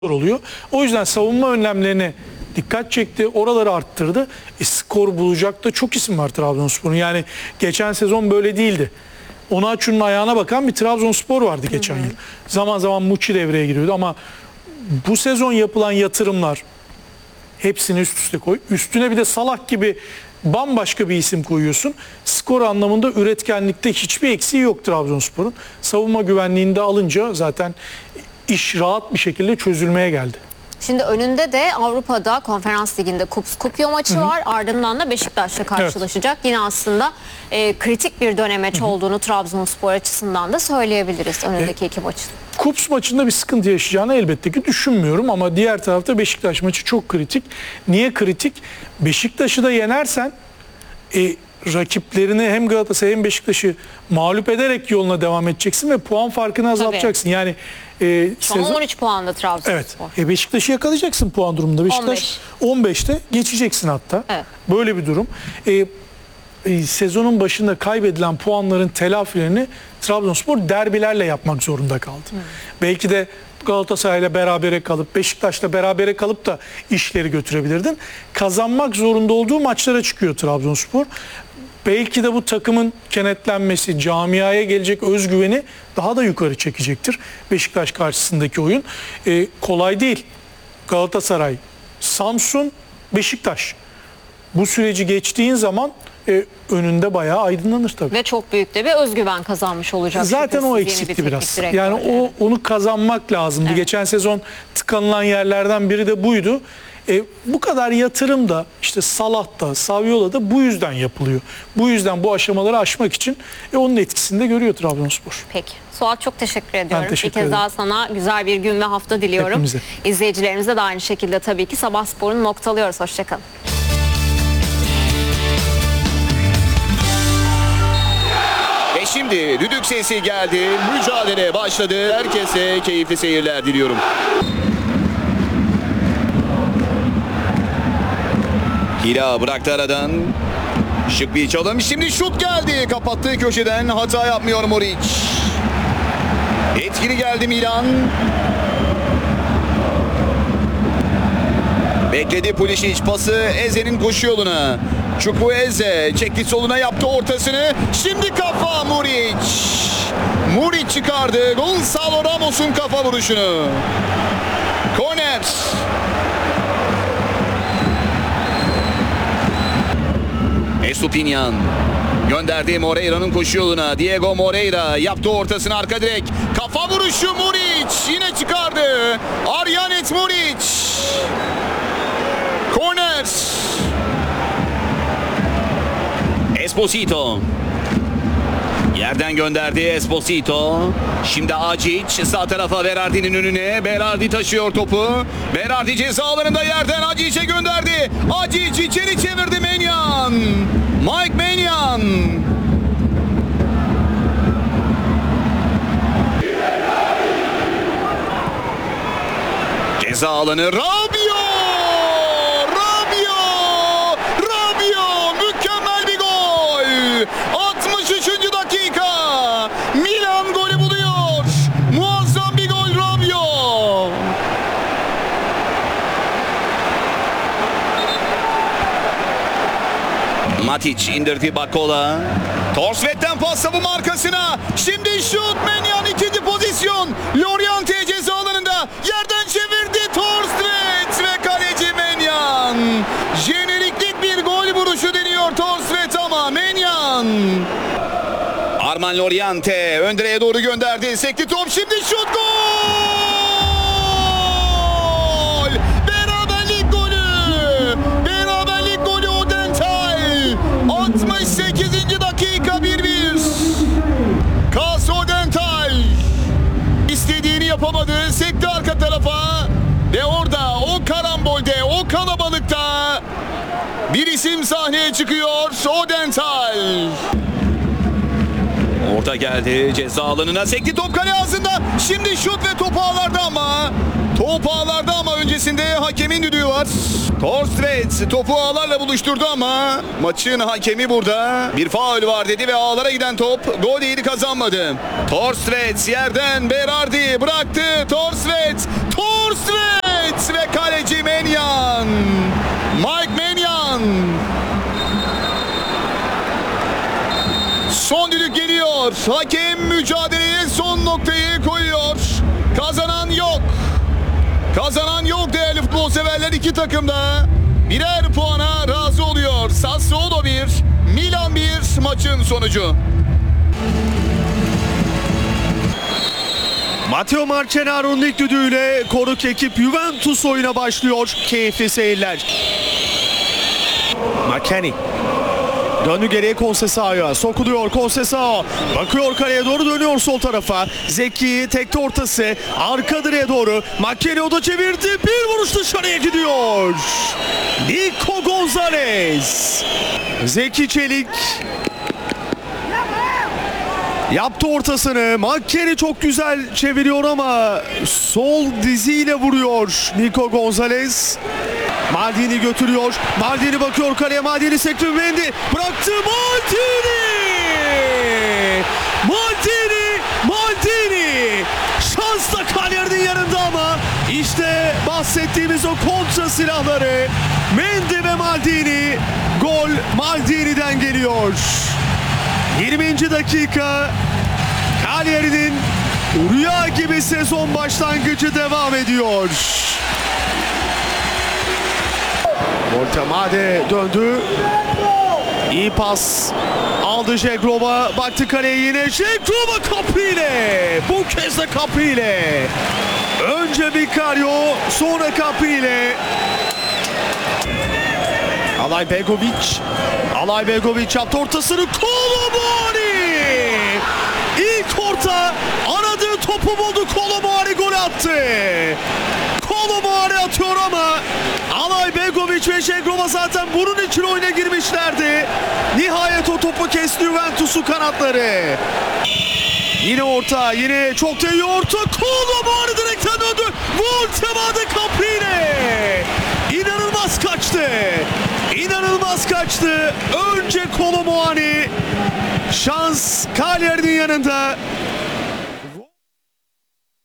oluyor. O yüzden savunma önlemlerine dikkat çekti. Oraları arttırdı. Skor bulacak da çok isim var Trabzonspor'un. Yani geçen sezon böyle değildi. Onaçu'nun ayağına bakan bir Trabzonspor vardı geçen yıl. Zaman zaman Muçi devreye giriyordu ama bu sezon yapılan yatırımlar hepsini üst üste koy. Üstüne bir de Salah gibi bambaşka bir isim koyuyorsun. Skor anlamında üretkenlikte hiçbir eksiği yok Trabzonspor'un. Savunma güvenliğini de alınca zaten iş rahat bir şekilde çözülmeye geldi. Şimdi önünde de Avrupa'da Konferans Ligi'nde Kupyo maçı var. Ardından da Beşiktaş'la karşılaşacak. Evet. Yine aslında kritik bir dönemeç olduğunu Trabzonspor açısından da söyleyebiliriz önündeki iki maçın. Kups maçında bir sıkıntı yaşayacağını elbette ki düşünmüyorum ama diğer tarafta Beşiktaş maçı çok kritik. Niye kritik? Beşiktaş'ı da yenersen rakiplerini hem Galatasaray hem Beşiktaş'ı mağlup ederek yoluna devam edeceksin ve puan farkını azaltacaksın. Tabii. Yani şu an 13 puanda Trabzonspor. Evet. Beşiktaş'ı yakalayacaksın puan durumunda. Beşiktaş 15'te geçeceksin hatta. Evet. Böyle bir durum. Sezonun başında kaybedilen puanların telafilerini Trabzonspor derbilerle yapmak zorunda kaldı. Belki de Galatasaray'la berabere kalıp Beşiktaş'la berabere kalıp da işleri götürebilirdin. Kazanmak zorunda olduğu maçlara çıkıyor Trabzonspor. Belki de bu takımın kenetlenmesi, camiaya gelecek özgüveni daha da yukarı çekecektir. Beşiktaş karşısındaki oyun kolay değil. Galatasaray, Samsun, Beşiktaş. Bu süreci geçtiğin zaman önünde bayağı aydınlanır tabii. Ve çok büyük de bir özgüven kazanmış olacak. Zaten o eksikti biraz. Yani onu kazanmak lazımdı. Evet. Geçen sezon tıkanılan yerlerden biri de buydu. Bu kadar yatırım da işte Salah'ta, Saviola'da bu yüzden yapılıyor. Bu yüzden bu aşamaları aşmak için onun etkisini de görüyor Trabzonspor. Peki. Suat çok teşekkür ediyorum. Ben teşekkür bir kez daha sana güzel bir gün ve hafta diliyorum. Hepimize. İzleyicilerimize de aynı şekilde tabii ki Sabah Spor'unu noktalıyoruz. Hoşçakalın. Ve şimdi düdük sesi geldi. Mücadele başladı. Herkese keyifli seyirler diliyorum. Hira bıraktı aradan. Şık bir çalım. Şimdi şut geldi. Kapattığı köşeden hata yapmıyor Muric. Etkili geldi Milan. Bekledi Pulisic pası Eze'nin koşu yoluna. Chukwueze çekti soluna yaptı ortasını. Şimdi kafa Muric. Muric çıkardı. Gonçalo Ramos'un kafa vuruşunu. Korner. Estupinyan gönderdi Moreira'nın koşu yoluna. Diego Moreira yaptı ortasını arka direk. Kafa vuruşu Muric yine çıkardı. Aryanet Muric. Korner. Esposito. Yerden gönderdi Esposito. Şimdi Acic sağ tarafa Berardi'nin önüne. Berardi taşıyor topu. Berardi ceza alanında yerden Acic'e gönderdi. Acic içeri çevirdi Menyan. Mike Menyan. Ceza alanı Rabiot. Mükemmel bir gol. 63. dakika. Milan golü buluyor. Muazzam bir gol Rabiot. Matic indirdi Bakola. Torsvet'ten pas savunma arkasına. Şimdi şut Menyan ikinci pozisyon. Loriente ceza alanında yerden çevirdi Torsvet ve kaleci Menyan. Jeneriklik bir gol vuruşu deniyor Torsvet ama Menyan. Arman Loriente ön direğe doğru gönderdi. Sekti top şimdi şut gol. Beraberlik golü. Beraberlik golü Odental. 68. dakika 1-1. Kas Odental. İstediğini yapamadı. Sekti arka tarafa. Ve orada o karambolde, o kalabalıkta bir isim sahneye çıkıyor. Odental. Orta geldi ceza alanına. Sekti top kale ağzında. Şimdi şut ve top ağlarda ama öncesinde hakemin düdüğü var. Torsvet topu ağlarla buluşturdu ama maçın hakemi burada. Bir faul var dedi ve ağlara giden top gol değeri kazanmadı. Torsvet yerden Berardi bıraktı. Torsvet Thorstvedt ve kaleci Maignan. Mike Maignan. Son düdük geliyor. Hakem mücadeleye son noktayı koyuyor. Kazanan yok. Kazanan yok değerli futbol severler. İki takım da birer puana razı oluyor. Sassuolo 1, Milan 1 maçın sonucu. Matteo Marchenaro'nun ilk düdüğüyle konuk ekip Juventus oyuna başlıyor. Keyifli seyirler. McKennie. Döndü geriye Conceição'ya. Sokuluyor Conceição. Bakıyor kaleye doğru, dönüyor sol tarafa. Zeki tekte ortası. Arka direğe doğru. McKennie o da çevirdi. Bir vuruş dışarıya gidiyor. Nico Gonzalez. Zeki Çelik. Yaptı ortasını. McKennie çok güzel çeviriyor ama sol diziyle vuruyor Nico Gonzalez. Maldini götürüyor. Maldini bakıyor kaleye. Maldini sekti. Mendy bıraktı. Maldini. Şans da Cagliari'nin yanında ama işte bahsettiğimiz o kontra silahları. Mendy ve Maldini. Gol Maldini'den geliyor. 20. dakika. Cagliari'nin rüya gibi sezon başlangıcı devam ediyor. Voltemade döndü. İyi pas aldı Žegrova. Baktı kaleye yine. Žegrova kapıyla. Bu kez de kapıyla. Önce Vicario, sonra kapıyla. Alay Begovic yaptı ortasını. Colomboani. İlk orta, aradığı topu buldu. Colomboani gol attı. Colomboani atıyor ama Alay Begovic ve Žegrova zaten bunun için oyuna girmişlerdi. Nihayet o topu kesti Juventus'un kanatları. Yine orta, yine çok da iyi orta. Colomboani direkten döndü. Voltemade kapıyla. İnanılmaz kaçtı. Önce Colomboani. Şans Cagliari'nin yanında.